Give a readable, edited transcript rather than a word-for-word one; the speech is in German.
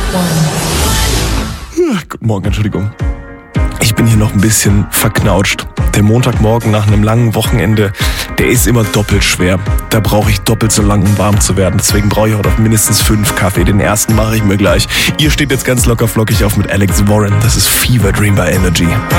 Guten Morgen, Entschuldigung. Ich bin hier noch ein bisschen verknautscht. Der Montagmorgen nach einem langen Wochenende, der ist immer doppelt schwer. Da brauche ich doppelt so lang, um warm zu werden. Deswegen brauche ich heute auch mindestens 5 Kaffee. Den ersten mache ich mir gleich. Ihr steht jetzt ganz locker flockig auf mit Alex Warren. Das ist Fever Dream bei Energy.